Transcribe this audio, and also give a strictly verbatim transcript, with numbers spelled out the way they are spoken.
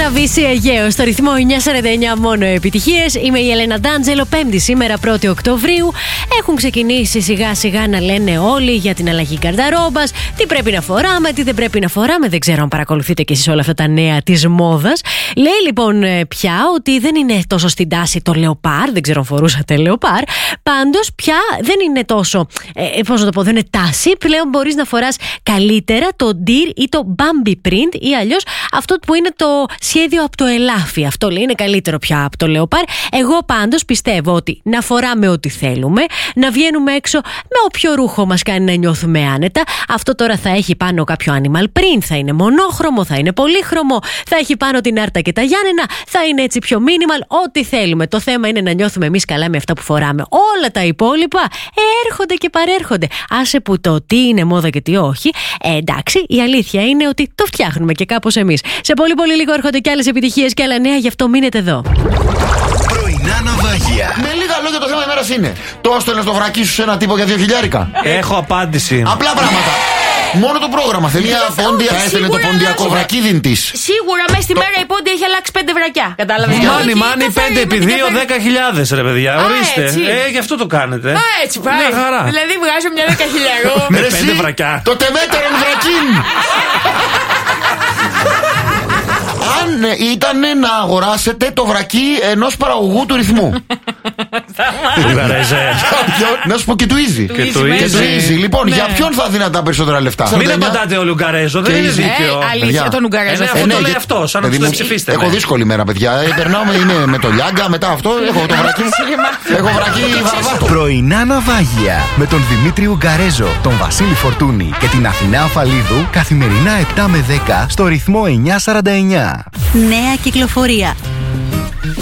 Λαβίση Αιγαίο στο ρυθμό εννιά σαράντα εννιά μόνο επιτυχίες. Είμαι η Ελένα Ντάντζελο. Πέμπτη σήμερα, πρώτη Οκτωβρίου. Έχουν ξεκινήσει σιγά σιγά να λένε όλοι για την αλλαγή γκαρνταρόμπας. Τι πρέπει να φοράμε, τι δεν πρέπει να φοράμε. Δεν ξέρω αν παρακολουθείτε κι εσείς όλα αυτά τα νέα της μόδας. Λέει λοιπόν πια ότι δεν είναι τόσο στην τάση το λεοπάρ. Δεν ξέρω αν φορούσατε λεοπάρ. Πάντως πια δεν είναι τόσο. Ε, πώς να το πω, δεν είναι τάση. Πλέον μπορείς να φοράς καλύτερα το deer ή το bambi print ή αλλιώς αυτό που είναι το σχέδιο από το ελάφι. Αυτό λέει είναι καλύτερο πια από το λεοπάρ. Εγώ πάντως πιστεύω ότι να φοράμε ό,τι θέλουμε, να βγαίνουμε έξω με όποιο ρούχο μας κάνει να νιώθουμε άνετα. Αυτό τώρα θα έχει πάνω κάποιο animal print, θα είναι μονόχρωμο, θα είναι πολύχρωμο, θα έχει πάνω την άρτα και τα Γιάννενα, θα είναι έτσι πιο minimal, ό,τι θέλουμε. Το θέμα είναι να νιώθουμε εμείς καλά με αυτά που φοράμε. Όλα τα υπόλοιπα έρχονται και παρέρχονται. Άσε που το τι είναι μόδα και τι όχι. Ε, εντάξει, η αλήθεια είναι ότι το φτιάχνουμε και κάπως εμείς. Σε πολύ πολύ λίγο έρχονται και άλλες επιτυχίες και άλλα νέα, γι' αυτό μείνετε εδώ. Πρωινά ναυάγια. Με λίγα λόγια το θέμα ημέρας είναι: το έστελνες το βρακί σου σε ένα τύπο για δύο χιλιάρικα? Έχω απάντηση. Απλά πράγματα. Μόνο το πρόγραμμα. Θέλει μια πόντια, θα έστελνε το ποντιακό βρακίδιν της. Σίγουρα μέσα στη μέρα η πόντια έχει αλλάξει πέντε βρακιά. Κατάλαβες? Μάνι, μάνι, πέντε επί δύο, δέκα χιλιάδες ρε παιδιά. Ορίστε. Ε, γι' αυτό το κάνετε. Α, έτσι πάει. Μια χαρά. Δηλαδή βγάζω μια δέκα χιλιαρό. Με πέντε βρακιά. Το τεμέτερον βρακίν. Αν ήταν να αγοράσετε το βρακί ενός παραγωγού του ρυθμού. Να σου πω και του Easy. Και του Easy. Λοιπόν, για ποιον θα δίνατε τα περισσότερα λεφτά? Μην απαντάτε όλοι Ουγγαρέζο, δεν είναι δίκαιο. Αλήθεια, τον Ουγγαρέζο. Αυτό το λέει αυτό, σαν να τους ψηφίστε. Έχω δύσκολη μέρα, παιδιά. Περνάω με το Λιάγκα, μετά αυτό. Έχω το βρακί. Έχω βρακί βαρβάτο. Πρωινά ναυάγια με τον Δημήτρη Ουγγαρέζο, τον Βασίλη Φορτούνη και την Αθηνά Αφαλίδου καθημερινά επτά με δέκα στο ρυθμό εννιά σαράντα εννιά. Νέα κυκλοφορία.